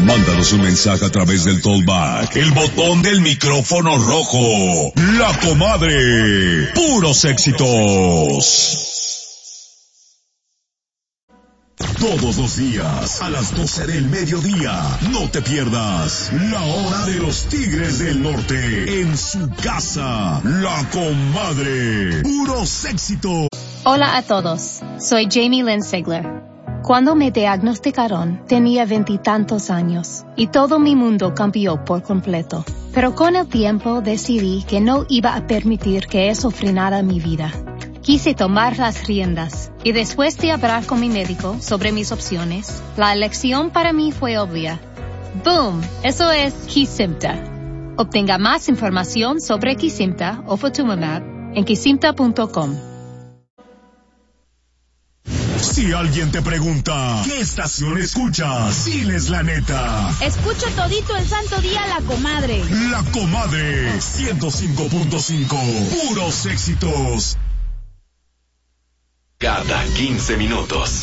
Mándanos un mensaje a través del Talkback, el botón del micrófono rojo. La Comadre. Puros éxitos. Todos los días, a las 12 del mediodía, no te pierdas La Hora de los Tigres del Norte, en su casa, La Comadre. Puros éxitos. Hola a todos, soy Jamie Lynn Sigler. Cuando me diagnosticaron, tenía 20 y tantos años, y todo mi mundo cambió por completo. Pero con el tiempo decidí que no iba a permitir que eso frenara mi vida. Quise tomar las riendas, y después de hablar con mi médico sobre mis opciones, la elección para mí fue obvia. ¡Boom! Eso es Kesimpta. Obtenga más información sobre Kesimpta o Ofatumumab en kesimpta.com. Si alguien te pregunta, ¿qué estación escuchas? Diles la neta. Escucho todito el santo día La Comadre. La Comadre, 105.5. Puros éxitos. Cada 15 minutos.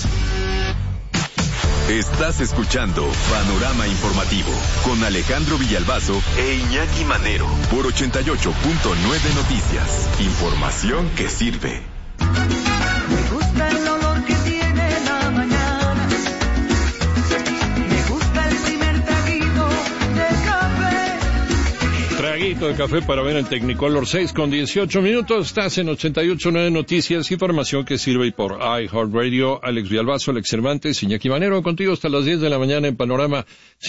Estás escuchando Panorama Informativo con Alejandro Villalbazo e Iñaki Manero por 88.9 Noticias. Información que sirve. Me gusta el olor que tiene la mañana. Me gusta el primer traguito de café. Traguito de café para ver en Technicolor 6:18. Estás en 88.9 Noticias, información que sirve por iHeartRadio. Alex Villalbazo, Alex Cervantes, Iñaki Manero, contigo hasta las 10 de la mañana en Panorama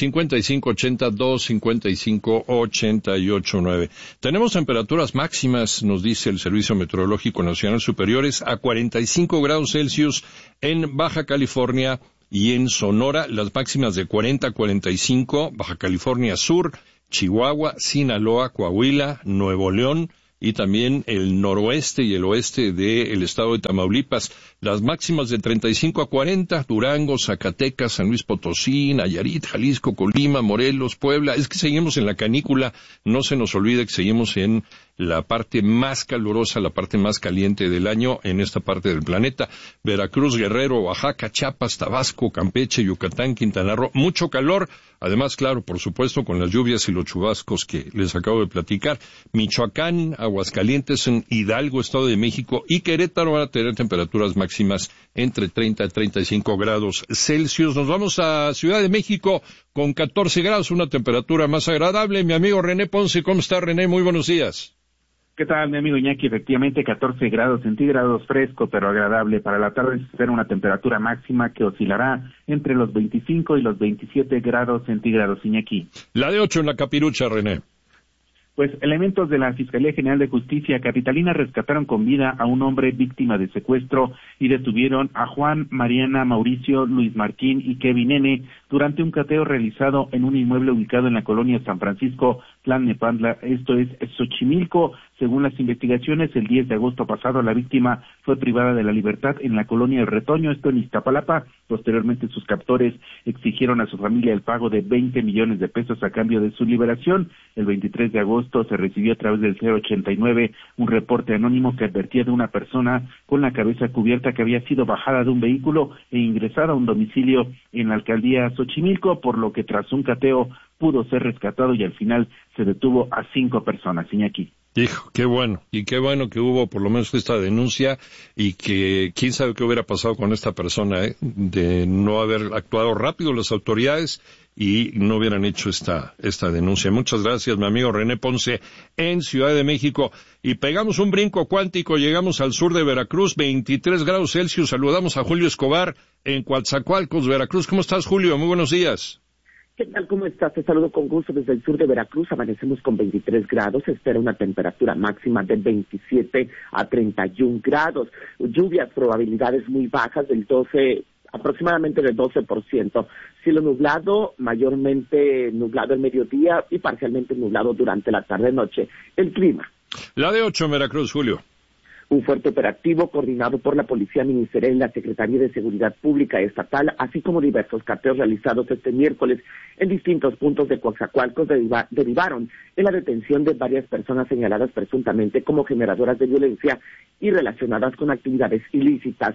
5580-255-88.9. Tenemos temperaturas máximas, nos dice el Servicio Meteorológico Nacional, superiores a 45 grados Celsius en Baja California y en Sonora, las máximas de 40 a 45, Baja California Sur, Chihuahua, Sinaloa, Coahuila, Nuevo León y también el noroeste y el oeste del estado de Tamaulipas. Las máximas de 35 a 40, Durango, Zacatecas, San Luis Potosí, Nayarit, Jalisco, Colima, Morelos, Puebla. Es que seguimos en la canícula, no se nos olvide que seguimos en la parte más calurosa, la parte más caliente del año en esta parte del planeta. Veracruz, Guerrero, Oaxaca, Chiapas, Tabasco, Campeche, Yucatán, Quintana Roo, mucho calor. Además, claro, por supuesto, con las lluvias y los chubascos que les acabo de platicar. Michoacán, Aguascalientes, en Hidalgo, Estado de México y Querétaro van a tener temperaturas máximas entre 30 y 35 grados Celsius. Nos vamos a Ciudad de México con 14 grados, una temperatura más agradable. Mi amigo René Ponce, ¿cómo está, René? Muy buenos días. ¿Qué tal, mi amigo Iñaki? Efectivamente, 14 grados centígrados, fresco pero agradable. Para la tarde se espera una temperatura máxima que oscilará entre los 25 y los 27 grados centígrados, Iñaki. La de 8 en la Capirucha, René. Pues elementos de la Fiscalía General de Justicia capitalina rescataron con vida a un hombre víctima de secuestro y detuvieron a Juan, Mariana, Mauricio, Luis Martín y Kevin N. durante un cateo realizado en un inmueble ubicado en la colonia San Francisco, Tlalnepantla, esto es Xochimilco. Según las investigaciones, el 10 de agosto pasado la víctima fue privada de la libertad en la colonia El Retoño, esto en Iztapalapa. Posteriormente sus captores exigieron a su familia el pago de 20 millones de pesos a cambio de su liberación. El 23 de agosto se recibió a través del 089 un reporte anónimo que advertía de una persona con la cabeza cubierta que había sido bajada de un vehículo e ingresada a un domicilio en la alcaldía Xochimilco, por lo que tras un cateo pudo ser rescatado y al final se detuvo a 5 personas. Iñaki. Hijo, qué bueno, y qué bueno que hubo por lo menos esta denuncia y que quién sabe qué hubiera pasado con esta persona, de no haber actuado rápido las autoridades y no hubieran hecho esta denuncia. Muchas gracias, mi amigo René Ponce, en Ciudad de México. Y pegamos un brinco cuántico, llegamos al sur de Veracruz, 23 grados Celsius. Saludamos a Julio Escobar en Coatzacoalcos, Veracruz. ¿Cómo estás, Julio? Muy buenos días. ¿Qué tal? ¿Cómo estás? Te saludo con gusto desde el sur de Veracruz. Amanecemos con 23 grados. Se espera una temperatura máxima de 27 a 31 grados. Lluvias, probabilidades muy bajas del 12, aproximadamente del 12%. Cielo nublado, mayormente nublado el mediodía y parcialmente nublado durante la tarde-noche. El clima. La de 8 en Veracruz, Julio. Un fuerte operativo coordinado por la Policía Ministerial y la Secretaría de Seguridad Pública Estatal, así como diversos cateos realizados este miércoles en distintos puntos de Coatzacoalcos derivaron en la detención de varias personas señaladas presuntamente como generadoras de violencia y relacionadas con actividades ilícitas.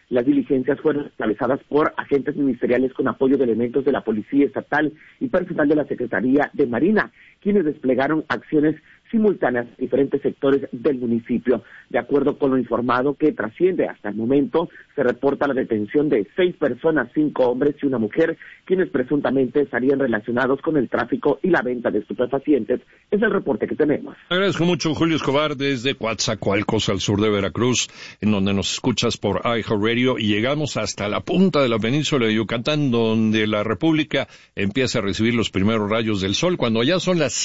Las diligencias fueron encabezadas por agentes ministeriales con apoyo de elementos de la Policía Estatal y personal de la Secretaría de Marina, quienes desplegaron acciones simultáneas en diferentes sectores del municipio. De acuerdo con lo informado que trasciende hasta el momento, se reporta la detención de 6 personas, 5 hombres y una mujer, quienes presuntamente estarían relacionados con el tráfico y la venta de estupefacientes. Es el reporte que tenemos. Agradezco mucho, Julio Escobar, desde Coatzacoalcos, al sur de Veracruz, en donde nos escuchas por iHeartRadio, y llegamos hasta la punta de la península de Yucatán, donde la República empieza a recibir los primeros rayos del sol, cuando ya son las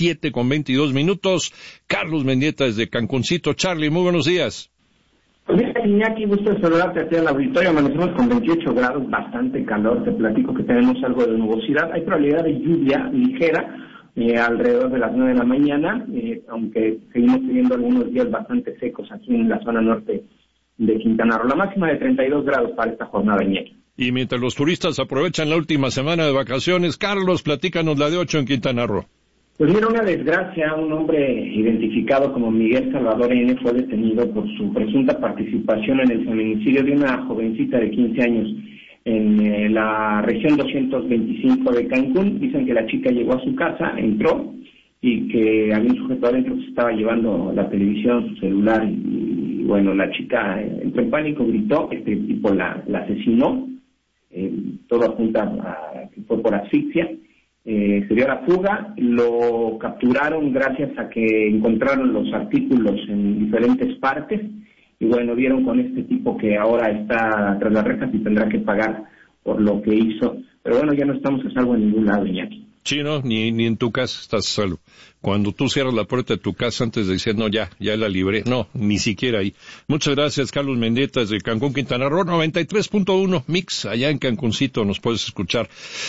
7:22. Carlos Mendieta desde Cancuncito. Charlie, muy buenos días. Pues mira, Iñaki, gusto de saludarte aquí al auditorio. Amanecemos con 28 grados, bastante calor. Te platico que tenemos algo de nubosidad. Hay probabilidad de lluvia ligera alrededor de las 9 de la mañana, aunque seguimos teniendo algunos días bastante secos aquí en la zona norte de Quintana Roo. La máxima de 32 grados para esta jornada, Iñaki. Y mientras los turistas aprovechan la última semana de vacaciones, Carlos, platícanos la de 8 en Quintana Roo. Pues mira, una desgracia. Un hombre identificado como Miguel Salvador N. fue detenido por su presunta participación en el feminicidio de una jovencita de 15 años en la región 225 de Cancún. Dicen que la chica llegó a su casa, entró, y que había un sujeto adentro que se estaba llevando la televisión, su celular, y bueno, la chica entró en pánico, gritó, este tipo la asesinó, todo apunta a que fue por asfixia. Se dio la fuga, lo capturaron gracias a que encontraron los artículos en diferentes partes, y bueno, dieron con este tipo que ahora está tras las rejas y tendrá que pagar por lo que hizo. Pero bueno, ya no estamos a salvo en ningún lado, Iñaki. Sí, no, ni en tu casa estás a salvo. Cuando tú cierras la puerta de tu casa antes de decir, no, ya la libré. No, ni siquiera ahí. Muchas gracias, Carlos Mendieta, desde Cancún, Quintana Roo. 93.1 Mix, allá en Cancuncito nos puedes escuchar.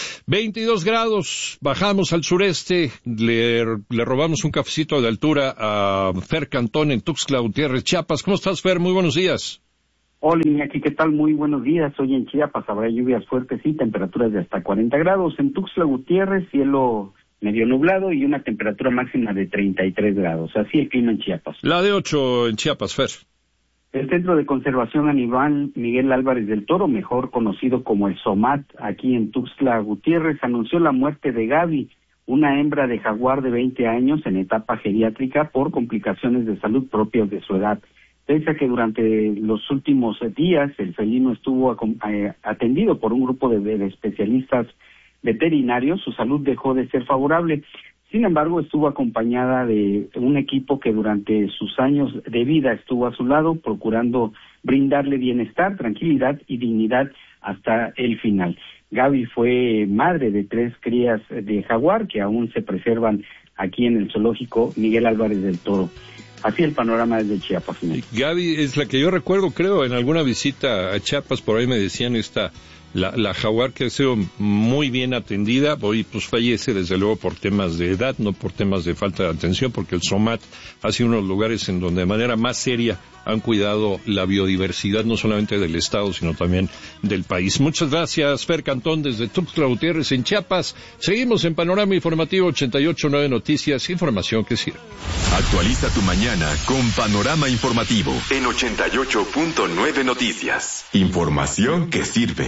22 grados, bajamos al sureste, le robamos un cafecito de altura a Fer Cantón en Tuxtla Gutiérrez, Chiapas. ¿Cómo estás, Fer? Muy buenos días. Hola, Iñaki, ¿qué tal? Muy buenos días. Hoy en Chiapas habrá lluvias fuertes y temperaturas de hasta 40 grados. En Tuxtla Gutiérrez, cielo medio nublado y una temperatura máxima de 33 grados. Así el clima en Chiapas. La de 8 en Chiapas, Fer. El Centro de Conservación Animal Miguel Álvarez del Toro, mejor conocido como el SOMAT, aquí en Tuxtla Gutiérrez, anunció la muerte de Gaby, una hembra de jaguar de 20 años en etapa geriátrica por complicaciones de salud propias de su edad. Pese a que durante los últimos días el felino estuvo atendido por un grupo de especialistas veterinarios, su salud dejó de ser favorable. Sin embargo, estuvo acompañada de un equipo que durante sus años de vida estuvo a su lado, procurando brindarle bienestar, tranquilidad y dignidad hasta el final. Gaby fue madre de 3 crías de jaguar que aún se preservan aquí en el zoológico Miguel Álvarez del Toro. Así el panorama desde Chiapas. Gaby es la que yo recuerdo, creo, en alguna visita a Chiapas, por ahí me decían la jaguar que ha sido muy bien atendida. Hoy pues fallece desde luego por temas de edad, no por temas de falta de atención, porque el SOMAT ha sido uno de los lugares en donde de manera más seria han cuidado la biodiversidad, no solamente del estado, sino también del país. Muchas gracias, Fer Cantón, desde Tuxtla Gutiérrez, en Chiapas. Seguimos en Panorama Informativo 88.9 Noticias, información que sirve. Actualiza tu mañana con Panorama Informativo en 88.9 Noticias. Información que sirve.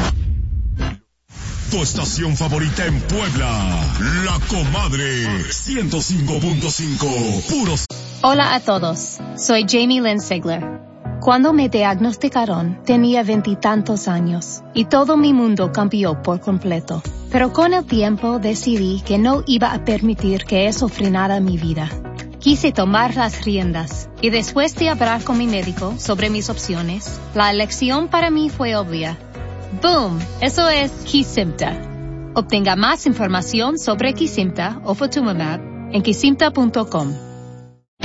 Tu estación favorita en Puebla, La Comadre, 105.5, puros. Hola a todos, soy Jamie Lynn Sigler. Cuando me diagnosticaron, tenía 20 y tantos años, y todo mi mundo cambió por completo. Pero con el tiempo decidí que no iba a permitir que eso frenara mi vida. Quise tomar las riendas, y después de hablar con mi médico sobre mis opciones, la elección para mí fue obvia. ¡Boom! Eso es Kesimpta. Obtenga más información sobre Kesimpta o Ofatumumab en kesimpta.com.